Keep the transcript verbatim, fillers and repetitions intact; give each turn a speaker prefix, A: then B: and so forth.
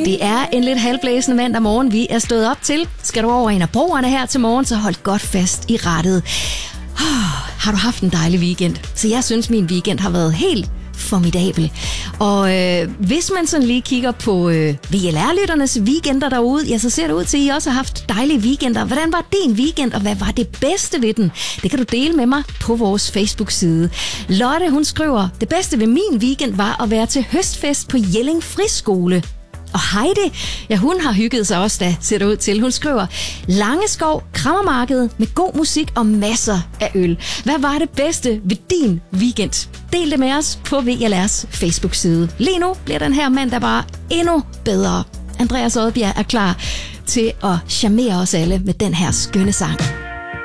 A: Det er en lidt halvblæsende mandag morgen, vi er stået op til. Skal du over en af broerne her til morgen, så hold godt fast i rattet. Oh, har du haft en dejlig weekend? Så jeg synes, min weekend har været helt formidabel. Og øh, hvis man sådan lige kigger på øh, V L R-lytternes weekender derude, ja, så ser det ud til, at I også har haft dejlige weekender. Hvordan var din weekend, og hvad var det bedste ved den? Det kan du dele med mig på vores Facebook-side. Lotte, hun skriver, det bedste ved min weekend var at være til høstfest på Jelling Friskole. Og Heidi, ja, hun har hygget sig også, da ser det ud til. Hun skriver, Langeskov Krammermarked med god musik og masser af øl. Hvad var det bedste ved din weekend? Del det med os på V L R's Facebook-side. Lige nu bliver den her mandag bare endnu bedre. Andreas Odbjerg er klar til at charmere os alle med den her skønne sang.